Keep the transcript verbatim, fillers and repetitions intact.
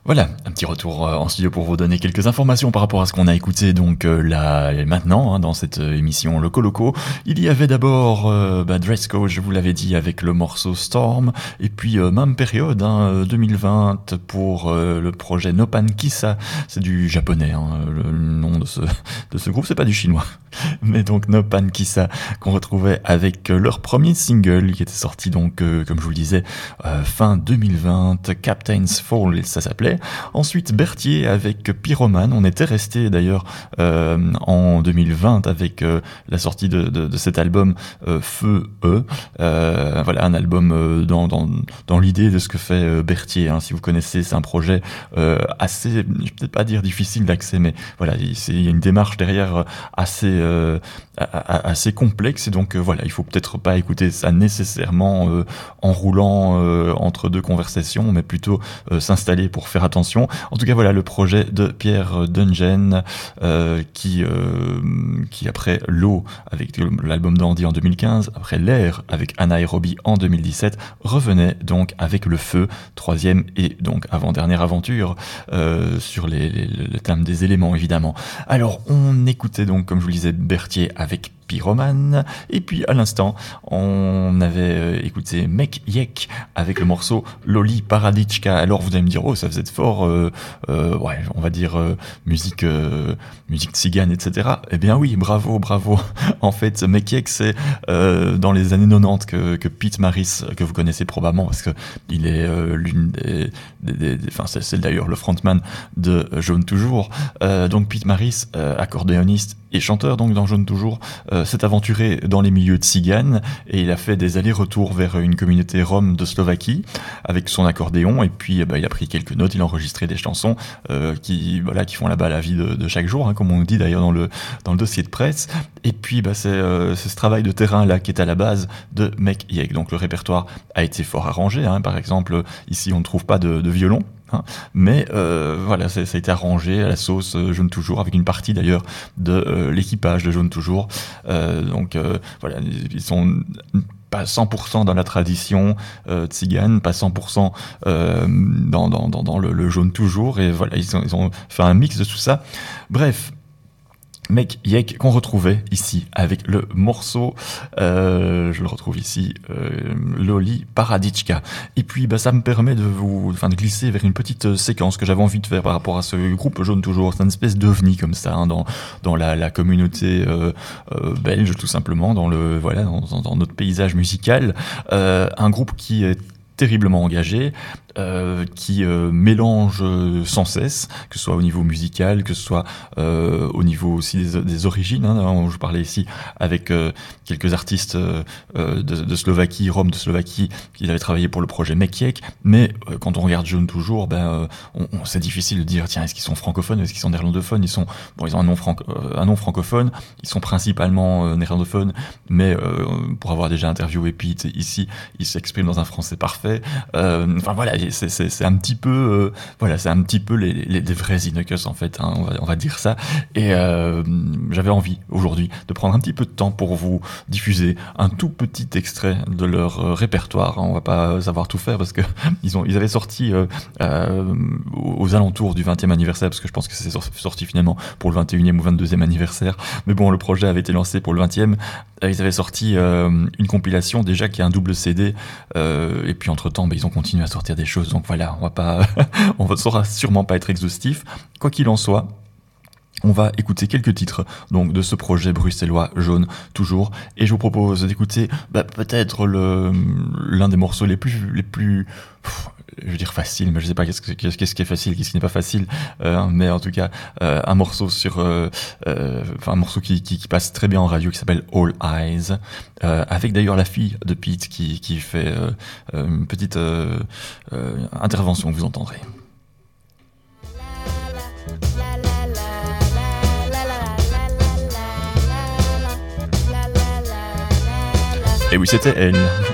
Voilà, un petit retour euh, en studio pour vous donner quelques informations par rapport à ce qu'on a écouté donc euh, là et maintenant hein, dans cette euh, émission Loco Loco. Il y avait d'abord euh, bah, Dress Code, je vous l'avais dit, avec le morceau Storm, et puis euh, même période, hein, deux mille vingt pour euh, le projet Nopan Kissa, c'est du japonais, hein, le nom de ce, de ce groupe, c'est pas du chinois, mais donc Nopan Kissa qu'on retrouvait avec euh, leur premier single qui était sorti donc, euh, comme je vous le disais, euh, fin deux mille vingt, Captain's Fall, ça s'appelait. Ensuite Berthier avec Pyromane, on était resté d'ailleurs euh, en deux mille vingt avec euh, la sortie de, de, de cet album euh, Feu E, euh, voilà un album euh, dans, dans, dans l'idée de ce que fait euh, Berthier, hein. Si vous connaissez, c'est un projet euh, assez, je vais peut-être pas dire difficile d'accès, mais voilà, il, c'est, il y a une démarche derrière assez, euh, assez complexe, et donc euh, voilà, il faut peut-être pas écouter ça nécessairement euh, en roulant euh, entre deux conversations, mais plutôt euh, s'installer pour faire attention. En tout cas, voilà le projet de Pierre Dungen euh, qui, euh, qui après l'eau avec l'album d'Andy en deux mille quinze, après l'air avec Anaérobie en deux mille dix-sept, revenait donc avec le feu, troisième et donc avant-dernière aventure euh, sur les, les, le thème des éléments évidemment. Alors on écoutait donc, comme je vous le disais, Berthier avec Pyromane, et puis à l'instant on avait euh, écouté Mek Yek avec le morceau Loli Paradichka. Alors vous allez me dire, oh ça faisait fort euh, euh, ouais on va dire euh, musique euh, musique tzigane, etc. Eh bien oui, bravo bravo. En fait Mek Yek, c'est euh, dans les années quatre-vingt-dix que, que Pete Maris, que vous connaissez probablement parce que il est euh, l'une des, des, des, des enfin c'est, c'est d'ailleurs le frontman de Jaune Toujours, euh, donc Pete Maris, euh, accordéoniste et chanteur donc dans Jaune Toujours, euh, s'est aventuré dans les milieux tziganes et il a fait des allers-retours vers une communauté rome de Slovaquie avec son accordéon, et puis bah, il a pris quelques notes, il a enregistré des chansons euh, qui voilà qui font là-bas la vie de, de chaque jour, hein, comme on dit d'ailleurs dans le dans le dossier de presse. Et puis bah, c'est, euh, c'est ce travail de terrain là qui est à la base de Mek Yek. Donc le répertoire a été fort arrangé, hein. Par exemple ici on ne trouve pas de, de violon, hein, mais euh, voilà, ça, ça a été arrangé à la sauce euh, Jaune Toujours, avec une partie d'ailleurs de euh, l'équipage de Jaune Toujours. Euh, donc euh, voilà, ils sont pas cent pour cent dans la tradition euh, tzigane, pas cent pour cent euh, dans, dans, dans, dans le, le Jaune Toujours, et voilà, ils ont, ils ont fait un mix de tout ça. Bref. Mek Yek qu'on retrouvait ici avec le morceau, euh, je le retrouve ici, euh, Loli Paradichka. Et puis bah, ça me permet de vous, enfin de glisser vers une petite séquence que j'avais envie de faire par rapport à ce groupe Jaune Toujours. C'est une espèce d'ovni comme ça, hein, dans dans la, la communauté euh, euh, belge tout simplement, dans le voilà dans, dans notre paysage musical. Euh, un groupe qui est terriblement engagé, euh, qui euh, mélange sans cesse, que ce soit au niveau musical, que ce soit euh, au niveau aussi des, des origines, hein. Je parlais ici avec euh, quelques artistes euh, de, de Slovaquie, Rome de Slovaquie, qui avaient travaillé pour le projet Mek Yek, mais euh, quand on regarde Jaune Toujours, ben, euh, on, on, c'est difficile de dire, tiens, est-ce qu'ils sont francophones, est-ce qu'ils sont néerlandophones? Ils sont, bon, ils ont un nom, franco, euh, un nom francophone, ils sont principalement euh, néerlandophones, mais euh, pour avoir déjà interviewé Pete ici, il s'exprime dans un français parfait. Euh, enfin voilà, c'est, c'est, c'est un petit peu, euh, voilà, c'est un petit peu les, les, les vrais Innokus en fait, hein, on va, on va dire ça. Et euh, j'avais envie aujourd'hui de prendre un petit peu de temps pour vous diffuser un tout petit extrait de leur euh, répertoire. On va pas savoir tout faire parce que ils ont, ils avaient sorti euh, euh, aux alentours du vingtième anniversaire, parce que je pense que c'est sorti finalement pour le vingt et unième ou vingt-deuxième anniversaire. Mais bon, le projet avait été lancé pour le vingtième. Ils avaient sorti euh, une compilation déjà qui est un double C D, euh, et puis entre temps bah, ils ont continué à sortir des choses, donc voilà, on va pas on ne saura sûrement pas être exhaustif. Quoi qu'il en soit, on va écouter quelques titres donc de ce projet bruxellois Jaune Toujours, et je vous propose d'écouter bah, peut-être le l'un des morceaux les plus les plus pff, je veux dire facile, mais je sais pas qu'est-ce, que, qu'est-ce qui est facile, qu'est-ce qui n'est pas facile, euh, mais en tout cas euh, un morceau sur, euh, euh, enfin un morceau qui, qui, qui passe très bien en radio, qui s'appelle All Eyes, euh, avec d'ailleurs la fille de Pete qui, qui fait euh, une petite euh, euh, intervention que vous entendrez. Et oui, c'était elle.